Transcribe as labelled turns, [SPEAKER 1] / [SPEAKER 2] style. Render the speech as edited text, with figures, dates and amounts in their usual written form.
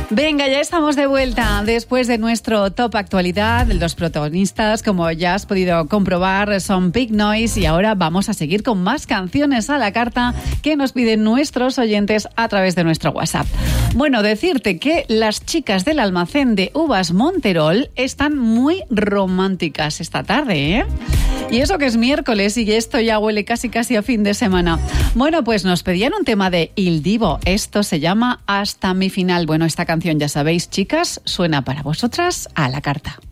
[SPEAKER 1] Venga, ya estamos de vuelta después de nuestro top actualidad. Los protagonistas, como ya has podido comprobar, son Big Noise y ahora vamos a seguir con más canciones a la carta que nos piden nuestros oyentes a través de nuestro WhatsApp. Bueno, decirte que las chicas del almacén de uvas Monterol están muy románticas esta tarde, ¿eh? Y eso que es miércoles y esto ya huele casi a fin de semana. Bueno, pues nos pedían un tema de Il Divo. Esto se llama Hasta mi final. Bueno, esta canción, ya sabéis, chicas, suena para vosotras a la carta.